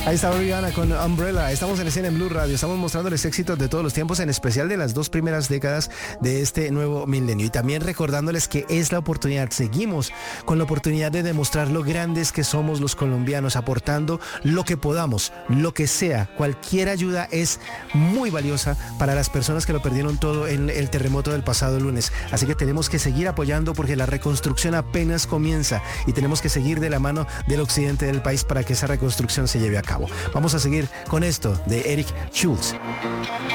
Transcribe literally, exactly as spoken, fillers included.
Ahí está Rihanna con Umbrella. Estamos en escena en Blue Radio. Estamos mostrándoles éxitos de todos los tiempos, en especial de las dos primeras décadas de este nuevo milenio. Y también recordándoles que es la oportunidad, seguimos con la oportunidad de demostrar lo grandes que somos los colombianos, aportando lo que podamos, lo que sea. Cualquier ayuda es muy valiosa para las personas que lo perdieron todo en el terremoto del pasado lunes. Así que tenemos que seguir apoyando porque la reconstrucción apenas comienza y tenemos que seguir de la mano del occidente del país para que esa reconstrucción se lleve a cabo. Vamos a seguir con esto de Eric Schultz.